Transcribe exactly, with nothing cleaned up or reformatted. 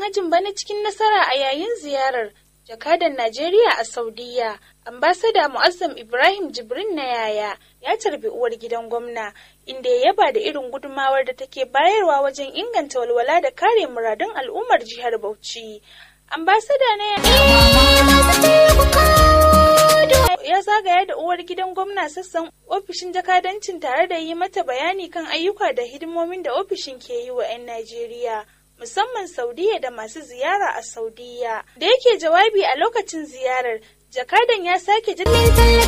hajjin bana cikin nasara a yayin ziyarar jakadan Najeriya a Saudiya. Ambasada Mu'azzam Ibrahim Jibrin na Yaya ya tarbi uwar gidan gwamna, inda ya yaba da irin gudumawar da take bayarwa wajen inganta walwala da kare muradun al'ummar jihar Bauchi. Ambasada na ya zagaya da uwar gidan gwamna sassan ofishin jakadancin tare da yi mata bayani kan ayyuka da hidimomin da ofishin ke yi wa 'yan Najeriya, musamman Saudiya da masu ziyara a Saudiya. Da yake jawabi a lokacin ziyarar, jakadan ya sake jaddada